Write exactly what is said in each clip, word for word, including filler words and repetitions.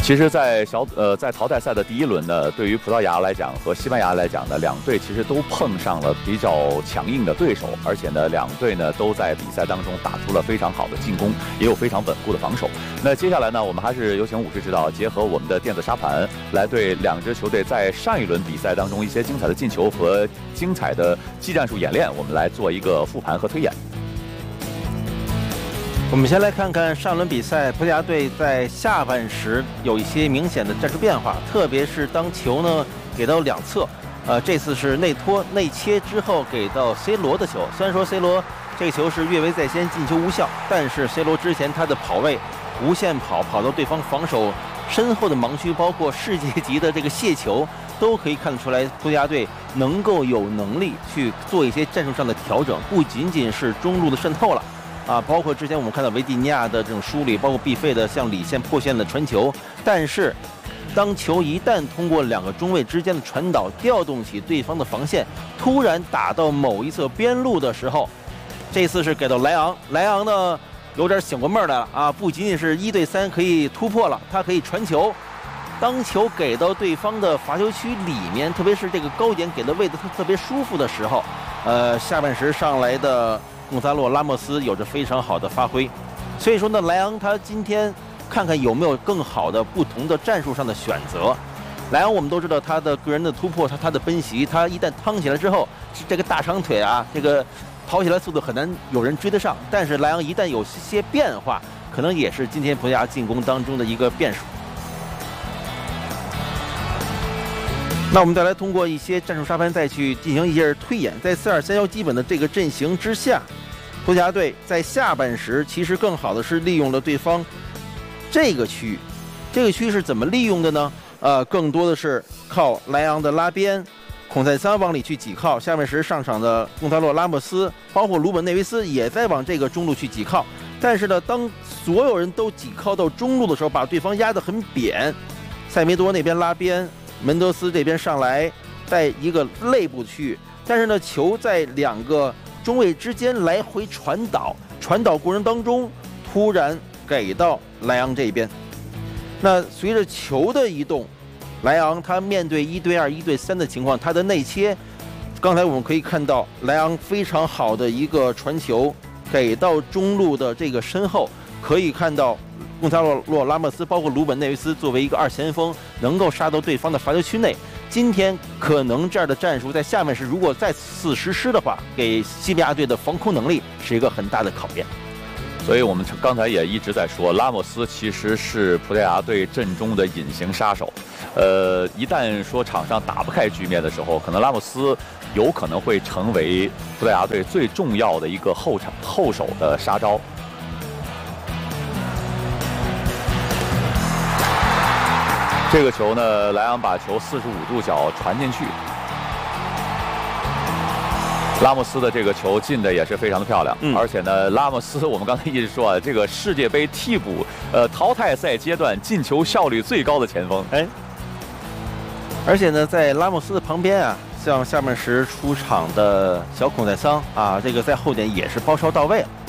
其实，在小呃在淘汰赛的第一轮呢，对于葡萄牙来讲和西班牙来讲呢，两队其实都碰上了比较强硬的对手，而且呢，两队呢都在比赛当中打出了非常好的进攻，也有非常稳固的防守。那接下来呢，我们还是有请武师指导，结合我们的电子沙盘，来对两支球队在上一轮比赛当中一些精彩的进球和精彩的技战术演练，我们来做一个复盘和推演。 我们先来看看上轮比赛，葡萄牙队在下半时有一些明显的战术变化，特别是当球呢给到两侧，呃，这次是内托内切之后给到 C 罗的球。虽然说 C 罗这个球是越位在先，进球无效，但是 C 罗之前他的跑位无限跑，跑到对方防守身后的盲区，包括世界级的这个卸球，都可以看得出来，葡萄牙队能够有能力去做一些战术上的调整，不仅仅是中路的渗透了。啊，包括之前我们看到维蒂尼亚的这种梳理，包括毕费的向里线破线的传球，但是当球一旦通过两个中卫之间的传导，调动起对方的防线，突然打到某一侧边路的时候，这次是给到莱昂，莱昂呢有点醒过闷儿来了啊，不仅仅是一对三可以突破了，他可以传球。当球给到对方的罚球区里面，特别是这个高点给的位置特别舒服的时候，呃，下半时上来的贡萨洛·拉莫斯有着非常好的发挥，所以说呢，莱昂他今天看看有没有更好的不同的战术上的选择。莱昂我们都知道他的个人的突破，他他的奔袭，他一旦趟起来之后，这个大长腿啊，这个跑起来速度很难有人追得上。但是莱昂一旦有些变化，可能也是今天葡萄牙进攻当中的一个变数。那我们再来通过一些战术沙盘再去进行一些推演，在四二三一基本的这个阵型之下，葡萄牙队在下半时其实更好的是利用了对方这个区域，这个区域是怎么利用的呢？呃，更多的是靠莱昂的拉边，孔塞桑往里去挤靠，下半时上场的贡萨洛·拉莫斯，包括鲁本内维斯也在往这个中路去挤靠，但是呢，当所有人都挤靠到中路的时候，把对方压得很扁，塞梅多那边拉边。门德斯这边上来带一个肋部区域，但是呢，球在两个中卫之间来回传导，传导过程当中突然给到莱昂这边。那随着球的移动，莱昂他面对一对二、一对三的情况，他的内切，刚才我们可以看到莱昂非常好的一个传球给到中路的这个身后，可以看到贡萨洛·拉莫斯包括鲁本内维斯作为一个二前锋，能够杀到对方的罚球区内。今天可能这样的战术在下面是如果再次实施的话，给西班牙队的防空能力是一个很大的考验。 所以我们刚才也一直在说，拉莫斯其实是葡萄牙队阵中的隐形杀手。呃，一旦说场上打不开局面的时候，可能拉莫斯有可能会成为葡萄牙队最重要的一个后场后手的杀招。这个球呢，莱昂把球四十五度角传进去，拉莫斯的这个球进的也是非常的漂亮，嗯、而且呢，拉莫斯我们刚才一直说啊，这个世界杯替补呃淘汰赛阶段进球效率最高的前锋，哎， 而且呢，在拉莫斯的旁边啊，像下半时出场的小孔塞桑啊，这个在后点也是包抄到位了。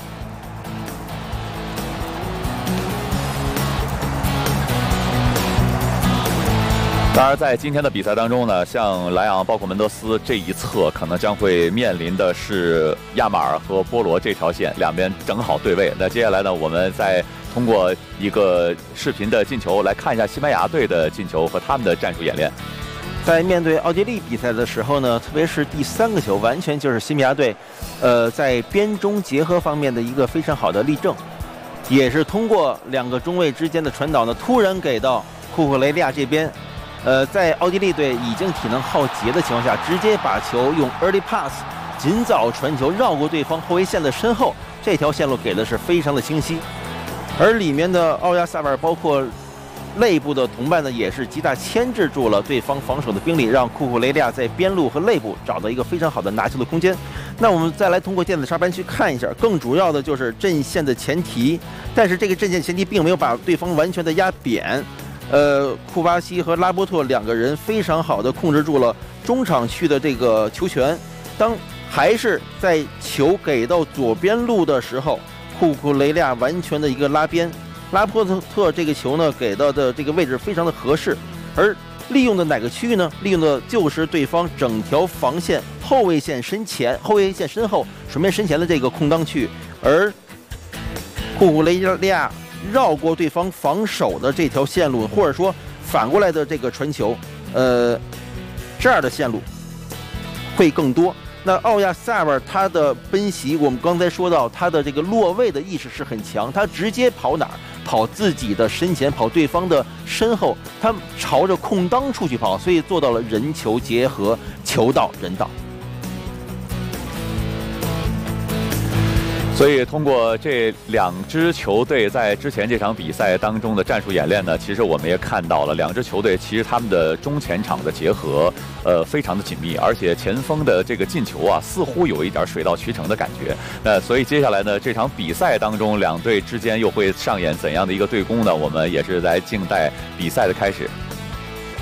当然，在今天的比赛当中呢，像莱昂、包括门德斯这一侧，可能将会面临的是亚马尔和波罗这条线，两边正好对位。那接下来呢，我们再通过一个视频的进球来看一下西班牙队的进球和他们的战术演练。 在面对奥地利比赛的时候呢，特别是第三个球，完全就是西班牙队，呃，在边中结合方面的一个非常好的例证，也是通过两个中卫之间的传导呢，突然给到库库雷利亚这边。呃，在奥地利队已经体能耗竭的情况下，直接把球用 early pass 尽早传球绕过对方后卫线的身后，这条线路给的是非常的清晰。而里面的奥亚萨瓦尔包括内部的同伴呢，也是极大牵制住了对方防守的兵力，让库库雷利亚在边路和内部找到一个非常好的拿球的空间。那我们再来通过电子沙盘去看一下，更主要的就是阵线的前提，但是这个阵线前提并没有把对方完全的压扁。呃，库巴西和拉波特两个人非常好的控制住了中场区的这个球权。当还是在球给到左边路的时候，库库雷利亚完全的一个拉边， 拉波特这个球呢给到的这个位置非常的合适，而利用的哪个区域呢？利用的就是对方整条防线后卫线身前、后卫线身后、水面身前的这个空当区域，而库库雷利亚绕过对方防守的这条线路，或者说反过来的这个传球，呃，这样的线路会更多。那奥亚萨尔他的奔袭，我们刚才说到他的这个落位的意识是很强，他直接跑哪儿？跑自己的身前，跑对方的身后，他朝着空当处去跑，所以做到了人球结合，球到人到。 所以通过这两支球队在之前这场比赛当中的战术演练呢，其实我们也看到了两支球队其实他们的中前场的结合，呃，非常的紧密，而且前锋的这个进球啊，似乎有一点水到渠成的感觉。那所以接下来呢，这场比赛当中两队之间又会上演怎样的一个对攻呢？我们也是在静待比赛的开始。